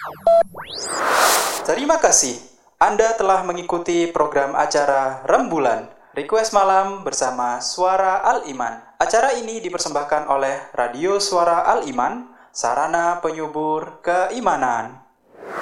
Terima kasih. Anda telah mengikuti program acara Rembulan, Request Malam bersama Suara Al-Iman. Acara ini dipersembahkan oleh Radio Suara Al-Iman, sarana penyubur keimanan.